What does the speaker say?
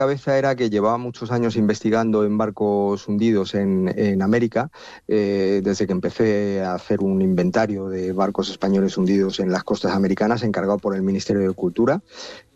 cabeza era que llevaba muchos años investigando en barcos hundidos en América, desde que empecé a hacer un inventario de barcos españoles hundidos en las costas americanas, encargado por el Ministerio de Cultura.